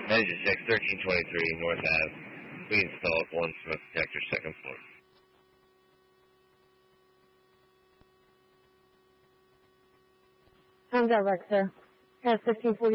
Manager check 1323 North Ave. We installed one smoke detector, second floor. I'm direct, sir. At 1540.